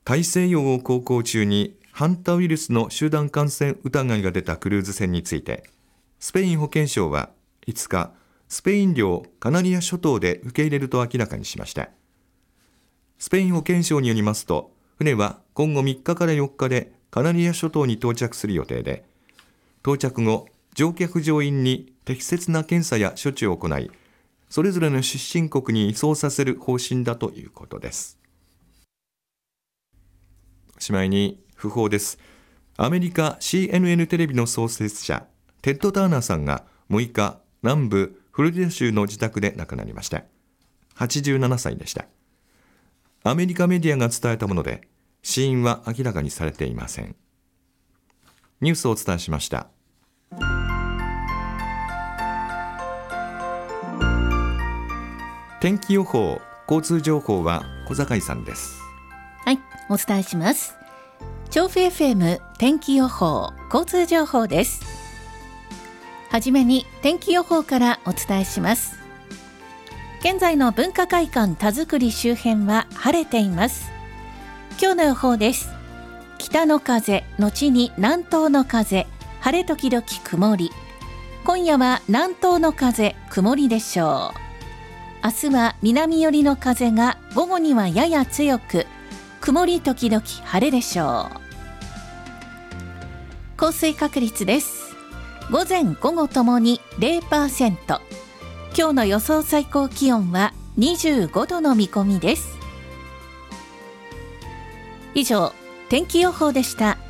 大西洋を航行中にハンタウイルスの集団感染疑いが出たクルーズ船について、スペイン保健省は5日、スペイン領カナリア諸島で受け入れると明らかにしました。スペイン保健省によりますと、船は今後3日から4日でカナリア諸島に到着する予定で、到着後、乗客乗員に適切な検査や処置を行い、それぞれの出身国に移送させる方針だということです。しまいに訃報です。アメリカ CNN テレビの創設者、テッド・ターナーさんが6日、南部フロリダ州の自宅で亡くなりました。87歳でした。アメリカメディアが伝えたもので、死因は明らかにされていません。ニュースをお伝えしました。天気予報、交通情報は小坂井さんです。 はい、お伝えします。調布 FM 天気予報、交通情報です。はじめに天気予報からお伝えします。現在の文化会館田作周辺は晴れています。今日の予報です。北の風後に南東の風、晴れ時々曇り。今夜は南東の風、曇りでしょう。明日は南寄りの風が午後にはやや強く、曇り時々晴れでしょう。降水確率です。午前午後ともに 0%。今日の予想最高気温は25度の見込みです。以上、天気予報でした。